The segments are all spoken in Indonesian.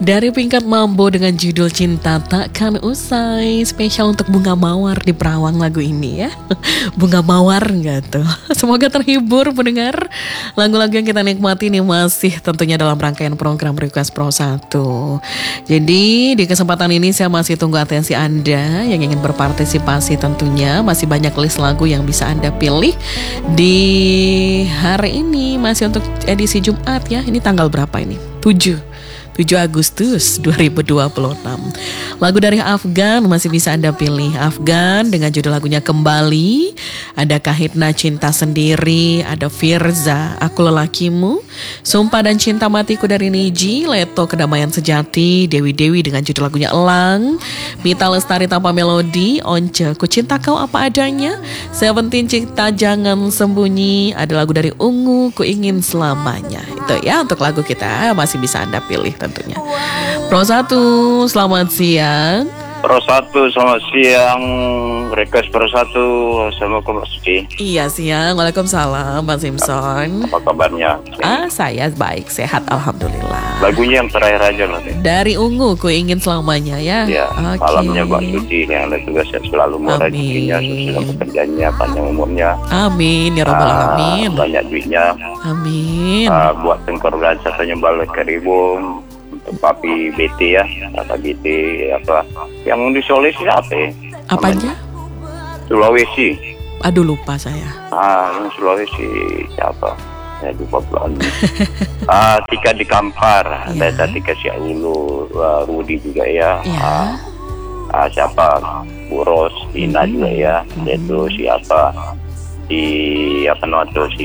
Dari Pingkat Mambo dengan judul Cinta Takkan Usai. Spesial untuk Bunga Mawar di Perawang lagu ini ya. Bunga Mawar enggak tuh. Semoga terhibur pendengar. Lagu-lagu yang kita nikmati ini masih tentunya dalam rangkaian program Request Pro 1. Jadi di kesempatan ini saya masih tunggu atensi Anda yang ingin berpartisipasi tentunya. Masih banyak list lagu yang bisa Anda pilih di hari ini. Masih untuk edisi Jumat ya. Ini tanggal berapa ini? 7 Agustus 2026. Lagu dari Afgan masih bisa Anda pilih. Afgan dengan judul lagunya Kembali. Ada Kahitna Cinta Sendiri. Ada Firza Aku Lelakimu. Sumpah dan Cinta Matiku dari Niji. Leto Kedamaian Sejati. Dewi dengan judul lagunya Elang. Mita Lestari Tanpa Melodi. Once Ku Cinta Kau Apa Adanya. Seventeen Cinta Jangan Sembunyi. Ada lagu dari Ungu Ku Ingin Selamanya. Itu ya untuk lagu kita masih bisa Anda pilih tentunya. Pro 1, selamat siang. Pro 1, selamat siang. Request Pro 1. Assalamualaikum Mbak Suci. Iya siang, waalaikumsalam Pak Simpson. Apa kabarnya? Saya baik, sehat alhamdulillah. Lagunya yang terakhir aja loh. Dari Ungu Ku Ingin Selamanya ya. Ya, malamnya Mbak Suci yang ada tugasnya selalu murah rezekinya, sukses pekerjaannya, panjang umurnya. Amin ya rabbal alamin. Banyak duitnya. Amin. Buat organisasinya balik ke Ribung. Untuk Papi BT ya, kata BT apa? Yang di Sulawesi apa ya? Apanya? Sulawesi. Aduh lupa saya. Yang Sulawesi siapa? Saya lupa belum. Tika di Kampar, Ya. ada Tika Syahulu, Rudi juga ya. Ya. Siapa? Bu Ros, Ina juga ya. Itu siapa? Apa namanya tuh si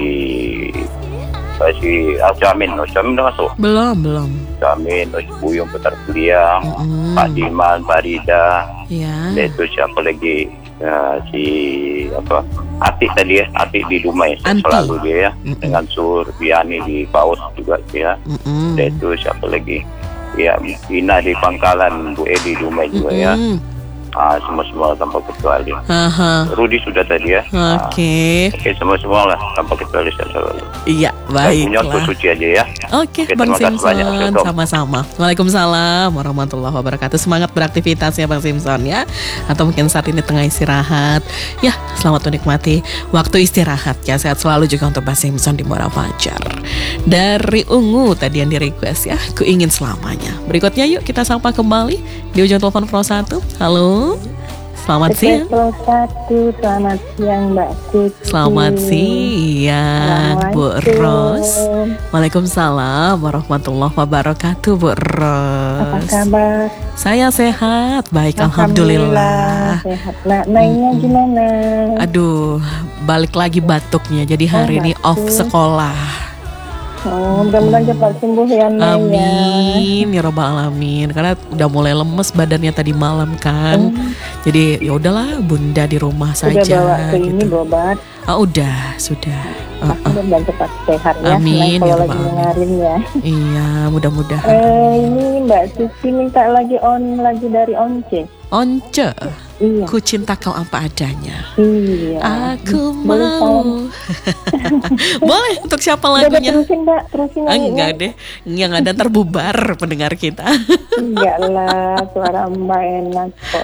Jamin udah masuk. Belum. Jamin, Buyung Putar Kuliah, Pak Diman, Pak Rida. Ya. Itu siapa lagi? Si apa? Atik tadi ya, Atik di Dumai selalu dia ya. Dengan Surbiani di Paus juga dia. Itu siapa lagi? Ya, Ina di Pangkalan, Bu Edi di Dumai juga ya. Semua tanpa kecuali. Rudi sudah tadi ya. Oke, semua lah tanpa kecuali saya selalu. Iya, Punya baiklah. Suci aja ya. Oke, Bang Simpson, sama-sama. Waalaikumsalam warahmatullahi wabarakatuh. Semangat beraktivitas ya Bang Simpson ya. Atau mungkin saat ini tengah istirahat. Ya, selamat menikmati waktu istirahat ya. Sehat selalu juga untuk Bang Simpson di Muara Fajar. Dari Ungu tadi yang di request ya, Ku Ingin Selamanya. Berikutnya yuk kita sapa kembali di ujung telepon Pro 1. Halo. Selamat siang. Pro 1, selamat siang Mbak Suci. Selamat siang Bu Ros. Waalaikumsalam warahmatullahi wabarakatuh Bu Ros. Apa kabar? Saya sehat, baik alhamdulillah. Sehat. Naiknya gimana? Aduh, balik lagi batuknya. Jadi hari ini off sekolah. Mudah-mudahan cepat sembuh ya Nay. Amin ya robbal alamin. Karena udah mulai lemes badannya tadi malam kan. Jadi ya udahlah Bunda di rumah saja. Udah bawa ke gitu. ini berobat. Udah, sudah. Dan cepat sehat ya. Amin Nah, ya kalau lagi robbal dengerin ya. Iya, mudah-mudahan. Ini Mbak Suci minta lagi dari Once. Once. Iya. Ku cinta kau apa adanya. Iya. Aku Boleh mau. Boleh untuk siapa Udah lagunya? terusin Mbak, terusin lagi. Enggak deh, yang ada terbubar pendengar kita. Enggak lah, suara Mbak enak kok.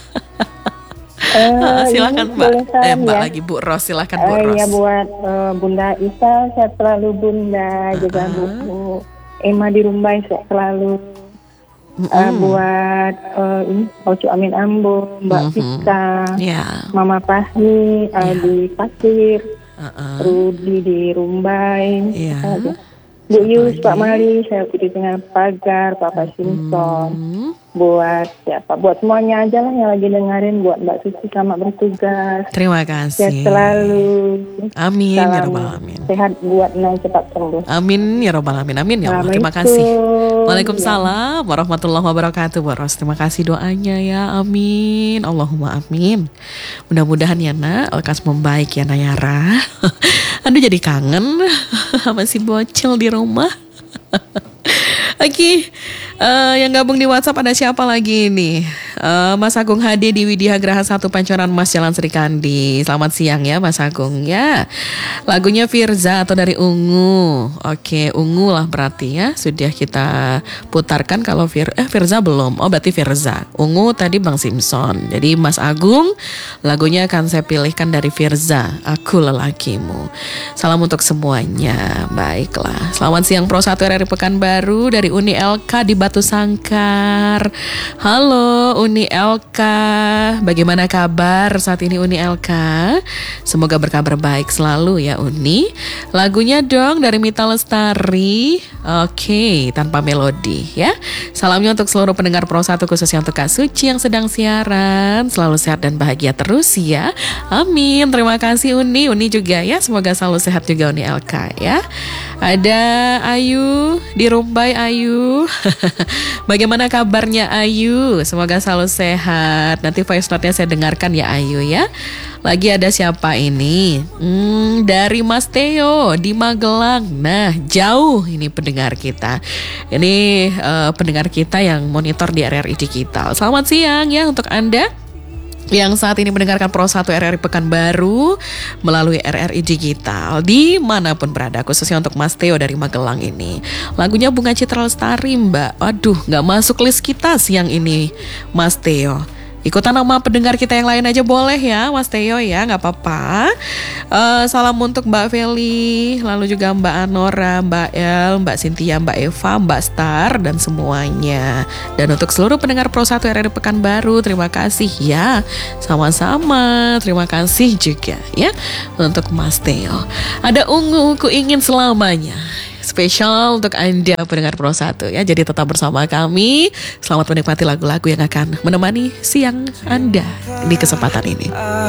Silakan ini Mbak. boleh salam Mbak ya? lagi Bu Ros, silakan Bu Ros. Iya buat Bunda Isa, sehat selalu Bunda. Juga Bu Emma di Rumbai, sehat selalu. Buat ini Ocu Amin Ambo, Mbak Vika, Mama Fahmi, di Pasir, Rudi di Rumbai, Bu Yus, Pak Mali, saya Putri Tengah Pagar, Papa Simpson. Buat siapa? Buat semuanya aja lah yang lagi dengerin. Buat Mbak Suci selamat bertugas. Terima kasih. Sehat selalu. Amin Salam ya robbal alamin. sehat buat Nay cepat sembuh. Amin ya robbal alamin. Amin ya Allah. Terima kasih. Waalaikumsalam warahmatullahi wabarakatuh Bu Ros. Terima kasih doanya ya. Amin. Allahumma amin. Mudah-mudahan ya Nak lekas membaik ya Nayara. Aduh jadi kangen sama si bocil di rumah. Oke, Yang gabung di WhatsApp ada siapa lagi ini? Mas Agung Hadi di Widya Graha 1 Pancoran Mas Jalan Sri Kandi. Selamat siang ya Mas Agung ya. Lagunya Firza atau dari Ungu. Oke, Ungu lah berarti ya. Sudah kita putarkan. Kalau Firza belum. Oh berarti Firza. Ungu tadi Bang Simpson. Jadi Mas Agung, lagunya akan saya pilihkan dari Firza, Aku Lelakimu. Salam untuk semuanya. Baiklah. Selamat siang Pro 1 RRI Pekanbaru dari Uni LK di Batu Sangkar. Halo Uni LK, bagaimana kabar saat ini Uni LK? Semoga berkabar baik selalu ya Uni. Lagunya dong dari Mita Lestari. Oke, tanpa melodi ya. Salamnya untuk seluruh pendengar Pro 1, khususnya untuk Kak Suci yang sedang siaran. Selalu sehat dan bahagia terus ya. Amin. Terima kasih Uni. Uni juga ya, semoga selalu sehat juga Uni LK ya. Ada Ayu di Rumbai. Ayu bagaimana kabarnya Ayu? Semoga selalu sehat. Nanti voice note-nya saya dengarkan ya Ayu ya. Lagi ada siapa ini? Dari Mas Theo di Magelang. Nah jauh ini pendengar kita. Ini pendengar kita yang monitor di RRI Digital. Selamat siang ya untuk Anda yang saat ini mendengarkan Pro 1 RRI Pekanbaru melalui RRI Digital dimanapun berada, khususnya untuk Mas Theo dari Magelang ini. Lagunya Bunga Citra Lestari Mbak. Waduh, gak masuk list kita siang ini Mas Theo. Ikutan nama pendengar kita yang lain aja boleh ya Mas Theo ya, gak apa-apa. Salam untuk Mbak Feli, lalu juga Mbak Anora, Mbak El, Mbak Cynthia, Mbak Eva, Mbak Star dan semuanya. Dan untuk seluruh pendengar Pro 1 RRI Pekanbaru, terima kasih ya. Sama-sama, terima kasih juga ya untuk Mas Theo. Ada Ungu, Ku Ingin Selamanya. Spesial untuk Anda pendengar Pro 1 ya. Jadi tetap bersama kami. Selamat menikmati lagu-lagu yang akan menemani siang Anda di kesempatan ini.